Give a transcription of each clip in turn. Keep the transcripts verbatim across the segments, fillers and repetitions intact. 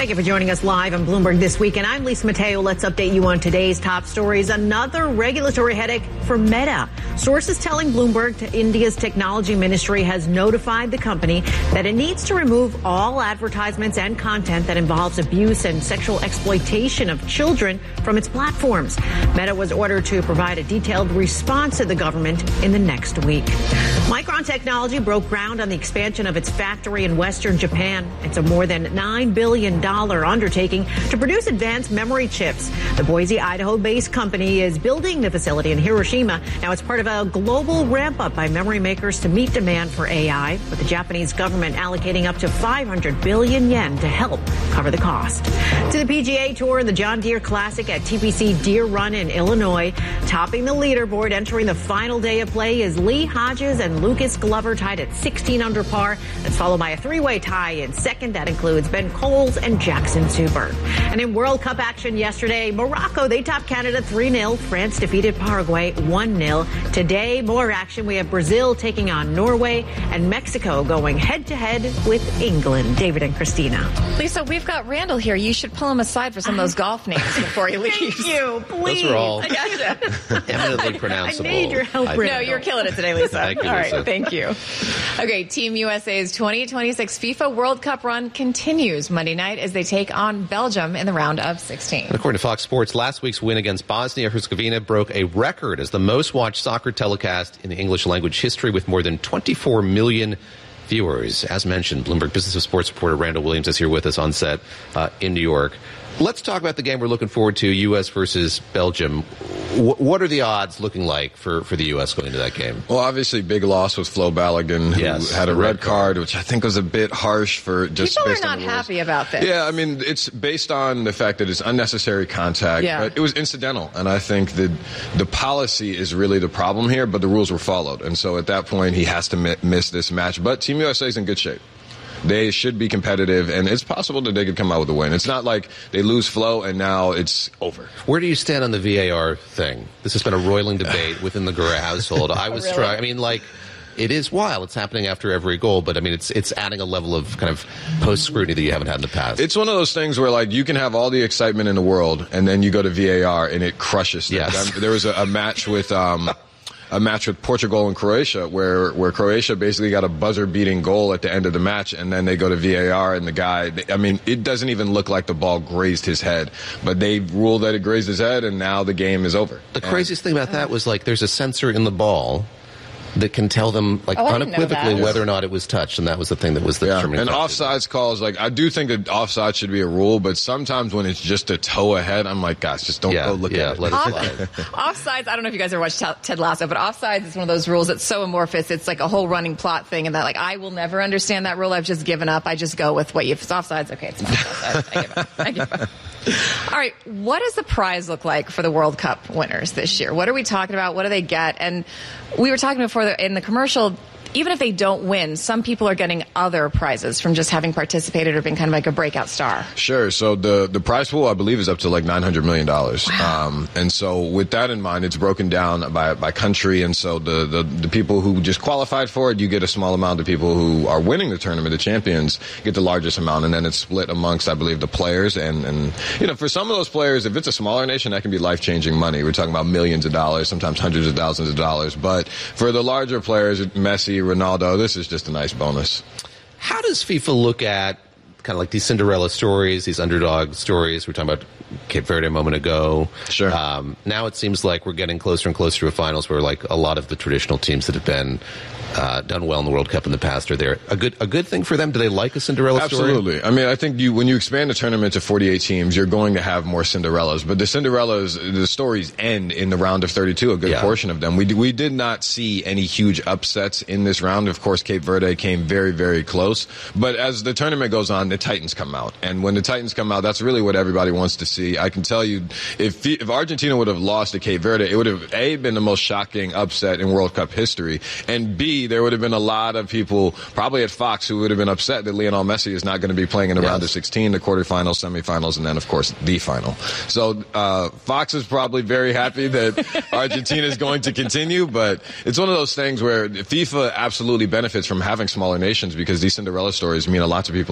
Thank you for joining us live on Bloomberg This Week. And I'm Lisa Mateo. Let's update you on today's top stories. Another regulatory headache for Meta. Sources telling Bloomberg to India's technology ministry has notified the company that it needs to remove all advertisements and content that involves abuse and sexual exploitation of children from its platforms. Meta was ordered to provide a detailed response to the government in the next week. Micron Technology broke ground on the expansion of its factory in western Japan. It's a more than nine billion dollars undertaking to produce advanced memory chips. The Boise, Idaho-based company is building the facility in Hiroshima. Now, it's part of a global ramp-up by memory makers to meet demand for A I, with the Japanese government allocating up to five hundred billion yen to help cover the cost. To the P G A Tour, the John Deere Classic at T P C Deer Run in Illinois. Topping the leaderboard, entering the final day of play is Lee Hodges and Lucas Glover, tied at sixteen under par. That's followed by a three-way tie in second. That includes Ben Coles and Jackson Zuber. And in World Cup action yesterday, Morocco, they topped Canada three nil. France defeated Paraguay one nil. Today, more action. We have Brazil taking on Norway and Mexico going head-to-head with England. David and Christina. Lisa, we've got Randall here. You should pull him aside for some of those golf names before he leaves. Thank you, please. Those are all I gotcha. eminently pronounceable. I need your help, Randall. No, you're killing it today, Lisa. Thank you, all Lisa. right, thank you. Okay, Team U S A's twenty twenty-six FIFA World Cup run continues Monday night as they take on Belgium in the round of sixteen. And according to Fox Sports, last week's win against Bosnia-Herzegovina broke a record as the most-watched soccer telecast in English-language history with more than twenty-four million viewers. As mentioned, Bloomberg Business of Sports reporter Randall Williams is here with us on set uh, in New York. Let's talk about the game we're looking forward to, U S versus Belgium. W- what are the odds looking like for, for the U S going into that game? Well, obviously, big loss was Flo Balogun, who yes, had a red, red card, card, which I think was a bit harsh for just People based are on not the rules. happy about this. Yeah, I mean, it's based on the fact that it's unnecessary contact, Yeah. but it was incidental. And I think that the policy is really the problem here, but the rules were followed. And so at that point, he has to mi- miss this match. But Team U S A is in good shape. They should be competitive, and it's possible that they could come out with a win. It's not like they lose flow and now it's over. Where do you stand on the V A R thing? This has been a roiling debate within the Gura household. I was Really? trying. I mean, like, it is wild. It's happening after every goal, but I mean, it's it's adding a level of kind of post scrutiny that you haven't had in the past. It's one of those things where, like, you can have all the excitement in the world, and then you go to V A R and it crushes things. Yes. There was a, a match with. Um, A match with Portugal and Croatia where, where Croatia basically got a buzzer-beating goal at the end of the match, and then they go to V A R, and the guy, I mean, it doesn't even look like the ball grazed his head, but they ruled that it grazed his head, and now the game is over. The craziest thing about that was, like, there's a sensor in the ball that can tell them, like, Oh, I didn't know unequivocally that. whether or not it was touched, and that was the thing that was the Yeah, determining and factor. offsides calls, like, I do think that offside should be a rule, but sometimes when it's just a toe ahead, I'm like, guys, just don't Yeah, go look yeah, at it. let it slide. Offsides, I don't know if you guys ever watched Ted- Ted Lasso, but offsides is one of those rules that's so amorphous. It's like a whole running plot thing, and that, like, I will never understand that rule. I've just given up. I just go with what you, if it's offsides, okay, it's not offsides. I give up. I give up. All right, what does the prize look like for the World Cup winners this year? What are we talking about? What do they get? And we were talking before the, in the commercial, even if they don't win, some people are getting other prizes from just having participated or being kind of like a breakout star. Sure. So the, the prize pool, I believe, is up to like nine hundred million dollars. Wow. Um, and so with that in mind, it's broken down by, by country. And so the, the, the people who just qualified for it, you get a small amount. The people who are winning the tournament, the champions, get the largest amount. And then it's split amongst, I believe, the players. And, and you know, for some of those players, if it's a smaller nation, that can be life-changing money. We're talking about millions of dollars, sometimes hundreds of thousands of dollars. But for the larger players, Messi, Ronaldo, this is just a nice bonus. How does FIFA look at kind of like these Cinderella stories, these underdog stories? We were talking about Cape Verde a moment ago. Sure. Um, now it seems like we're getting closer and closer to a finals where, like, a lot of the traditional teams that have been uh, done well in the World Cup in the past are there. A good a good thing for them? Do they like a Cinderella story? Absolutely. I mean, I think you when you expand the tournament to forty-eight teams, you're going to have more Cinderellas. But the Cinderellas, the stories end in the round of thirty-two, a good Yeah. portion of them. We, we did not see any huge upsets in this round. Of course, Cape Verde came very, very close. But as the tournament goes on, the Titans come out. And when the Titans come out, that's really what everybody wants to see. I can tell you, if if Argentina would have lost to Cape Verde, it would have, A, been the most shocking upset in World Cup history, and B, there would have been a lot of people, probably at Fox, who would have been upset that Lionel Messi is not going to be playing in the Yes. round of sixteen, the quarterfinals, semifinals, and then, of course, the final. So uh, Fox is probably very happy that Argentina is going to continue, but it's one of those things where FIFA absolutely benefits from having smaller nations because these Cinderella stories mean a lot to people in the nations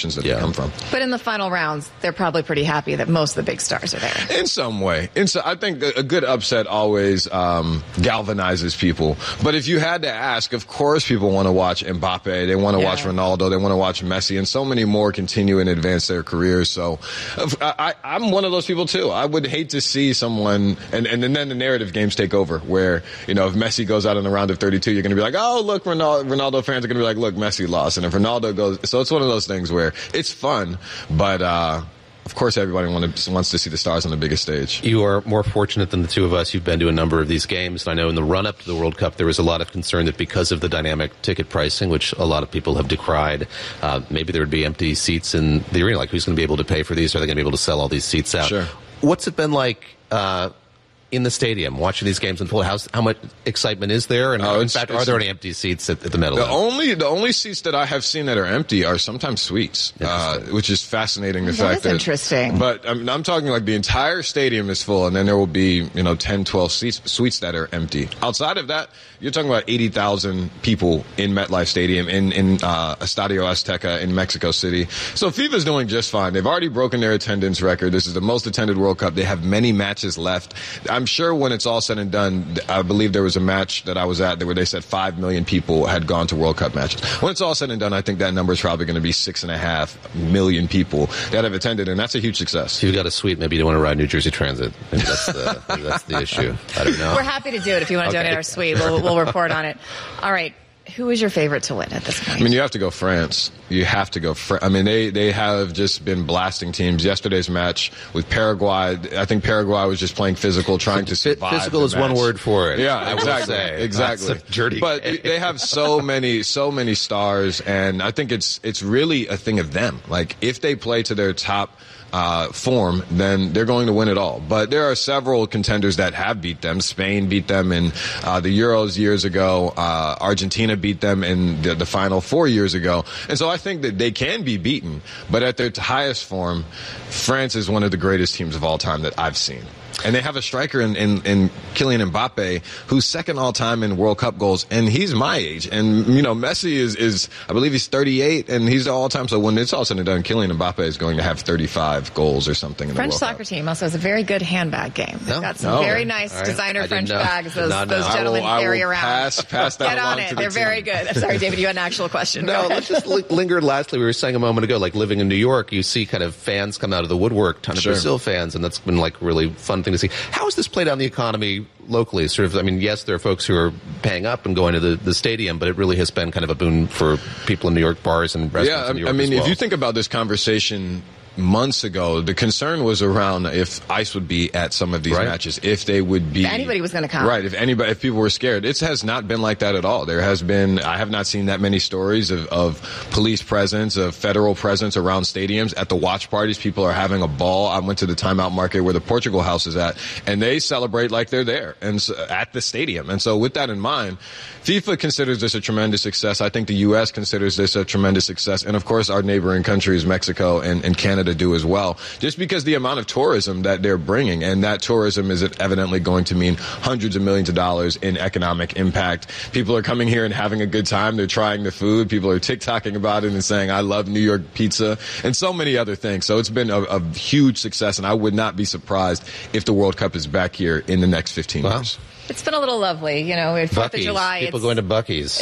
locations that Yeah. they come from. But in the final rounds, they're probably pretty happy that most of the big stars are there. In some way. In so, I think a good upset always um, galvanizes people. But if you had to ask, of course people want to watch Mbappe. They want to Yeah. watch Ronaldo. They want to watch Messi. And so many more continue and advance their careers. So I, I, I'm one of those people, too. I would hate to see someone, and, and, and then the narrative games take over, where, you know, if Messi goes out in the round of thirty-two, you're going to be like, oh, look, Ronaldo, Ronaldo fans are going to be like, look, Messi lost. And if Ronaldo goes, so it's one of those things where it's fun, but, uh, of course, everybody want to, wants to see the stars on the biggest stage. You are more fortunate than the two of us. You've been to a number of these games. And I know in the run-up to the World Cup, there was a lot of concern that because of the dynamic ticket pricing, which a lot of people have decried, uh, maybe there would be empty seats in the arena. Like, who's going to be able to pay for these? Are they going to be able to sell all these seats out? Sure. What's it been like uh, in the stadium, watching these games unfold? How's, how much excitement is there? And Oh, in it's- fact, it's- are there any empty seats at, at the middle? The only the only seats that I have seen that are empty are sometimes suites, uh, which is fascinating. The That fact is that interesting. But I'm, I'm talking like the entire stadium is full, and then there will be you know ten, twelve seats, suites that are empty. Outside of that, you're talking about eighty thousand people in MetLife Stadium in in uh, Estadio Azteca in Mexico City. So FIFA's doing just fine. They've already broken their attendance record. This is the most attended World Cup. They have many matches left. I'm sure when it's all said and done, I believe there was a match that I was at where they said five million people had gone to World Cup matches. When it's all said and done, I think that number is probably going to be six and a half million people that have attended, and that's a huge success. If you've got a suite, maybe you don't want to ride New Jersey Transit. Maybe that's the, maybe that's the issue. I don't know. We're happy to do it if you want to Okay. donate our suite. We'll, we'll report on it. All right. Who is your favorite to win at this point? I mean, you have to go France. You have to go France. I mean, they, they have just been blasting teams. Yesterday's match with Paraguay, I think Paraguay was just playing physical, trying to survive. Physical the is one match. word for it. Yeah, I will exactly. say. Exactly. That's a dirty but game. they have so many, so many stars, and I think it's it's really a thing of them. Like, if they play to their top uh, form, then they're going to win it all. But there are several contenders that have beat them. Spain beat them in uh, the Euros years ago. Uh, Argentina beat them in the, the final four years ago. And so I think that they can be beaten. But at their highest form, France is one of the greatest teams of all time that I've seen. And they have a striker in, in, in Kylian Mbappe, who's second all time in World Cup goals, and he's my age. And, you know, Messi is, is I believe he's thirty-eight, and he's all time. So when it's all said and done, Kylian Mbappe is going to have thirty-five goals or something in French the World soccer Cup. team also has a very good handbag game. They've No? got some No. very nice All right. designer I didn't French know. bags those, Not those know. gentlemen I will, carry I will around. Pass, pass that Get along on it. to the They're team. very good. I'm sorry, David, you had an actual question. No, Go ahead. let's just li- linger lastly. We were saying a moment ago, like living in New York, you see kind of fans come out of the woodwork, ton of Sure. Brazil fans, and that's been like a really fun thing to see. How has this played out in the economy locally? Sort of, I mean, yes, there are folks who are paying up and going to the, the stadium, but it really has been kind of a boon for people in New York, bars and restaurants Yeah, in New I, York I mean, as well. if you think about this conversation months ago, the concern was around if ICE would be at some of these Right. matches, if they would be. If anybody was gonna come. Right, if anybody, if people were scared. It has not been like that at all. There has been, I have not seen that many stories of, of police presence, of federal presence around stadiums. At the watch parties, people are having a ball. I went to the timeout market where the Portugal house is at, and they celebrate like they're there and so, at the stadium. And so with that in mind, FIFA considers this a tremendous success. I think the U S considers this a tremendous success. And of course, our neighboring countries, Mexico and, and Canada, do as well. Just because the amount of tourism that they're bringing, and that tourism is evidently going to mean hundreds of millions of dollars in economic impact. People are coming here and having a good time. They're trying the food. People are TikToking about it and saying, I love New York pizza, and so many other things. So it's been a, a huge success, and I would not be surprised if the World Cup is back here in the next fifteen Wow. years. It's been a little lovely, you know. Fourth of Buc-ee's. July. People it's- going to Buc-ee's.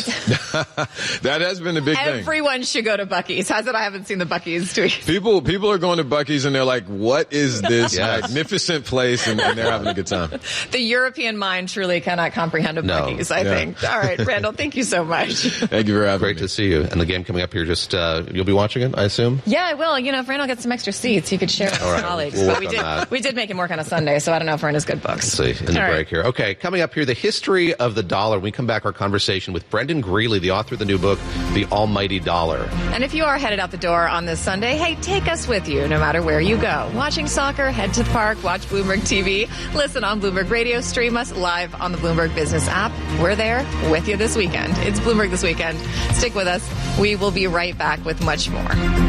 That has been a big thing. Everyone should go to Buc-ee's. How's it I haven't seen the Buc-ee's tweet? People, people are going to Buc-ee's and they're like, "What is this Yes. magnificent place?" And, and they're having a good time. The European mind truly cannot comprehend a No. Buc-ee's, I Yeah. think. All right, Randall, thank you so much. Thank you for having Great me. to see you. And the game coming up here, just uh, you'll be watching it, I assume? Yeah, I will. You know, if Randall gets some extra seats, he could share with his right, colleagues. we'll but work we on did that. we did make him work on a Sunday, so I don't know if we're in his good books. Let's see, in the All right. break here. Okay, coming up here, the history of the dollar. When we come back, our conversation with Brendan Greeley, the author of the new book, The Almighty Dollar. And if you are headed out the door on this Sunday, hey, take us with you no matter where you go. Watching soccer, head to the park, watch Bloomberg T V, listen on Bloomberg Radio, stream us live on the Bloomberg Business app. We're there with you this weekend. It's Bloomberg This Weekend. Stick with us. We will be right back with much more.